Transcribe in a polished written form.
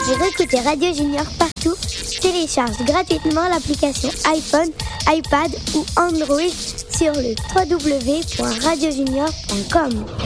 Pour écouter Radio Junior partout, télécharge gratuitement l'application iPhone, iPad ou Android sur le www.radiojunior.com.